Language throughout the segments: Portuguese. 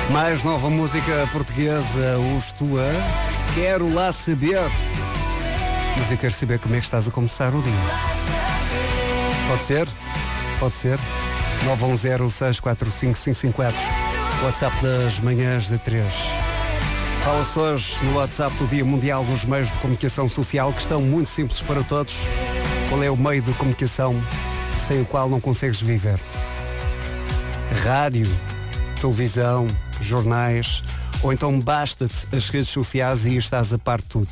Mais nova música portuguesa, os Tua. Quero lá saber. Mas eu quero saber como é que estás a começar o dia. Pode ser? Pode ser. 910-645-554. WhatsApp das manhãs de 3. Fala-se hoje no WhatsApp do Dia Mundial dos Meios de Comunicação Social, questão muito simples para todos. Qual é o meio de comunicação sem o qual não consegues viver? Rádio, televisão, jornais, ou então basta-te as redes sociais e estás a par de tudo.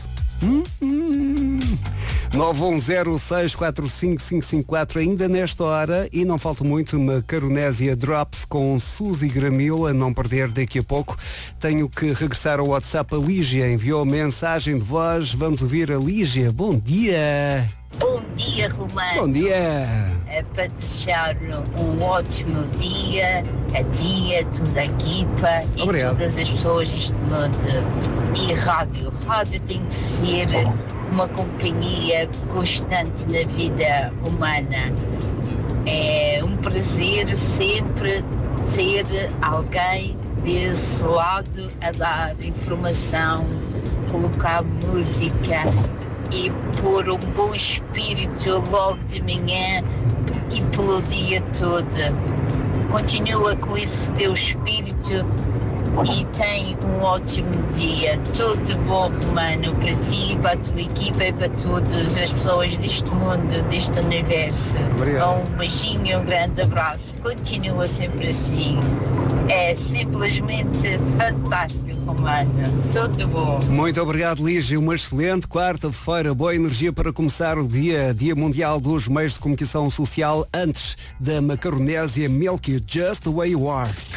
910-645-554 ainda nesta hora, e não falta muito. Macaronésia Drops com Suzy Gramil a não perder daqui a pouco. Tenho que regressar ao WhatsApp. A Lígia enviou mensagem de voz. Vamos ouvir a Lígia. Bom dia. Bom dia, Romano. Bom dia. É para desejar um ótimo dia a ti, a toda a equipa. Obrigado. E todas as pessoas deste mundo. E rádio. Rádio tem que ser uma companhia constante na vida humana. É um prazer sempre ter alguém desse lado a dar informação, colocar música e pôr um bom espírito logo de manhã e pelo dia todo. Continua com esse teu espírito e tem um ótimo dia. Tudo bom, Romano, para ti, para a tua equipa e para todas as pessoas deste mundo, deste universo. Obrigado. Um beijinho, um grande abraço. Continua sempre assim. É simplesmente fantástico, Romano. Tudo bom. Muito obrigado, Lígia. Uma excelente quarta-feira. Boa energia para começar o dia. Dia Mundial dos Meios de Comunicação Social, antes da Macaronésia Milk Just the Way You Are.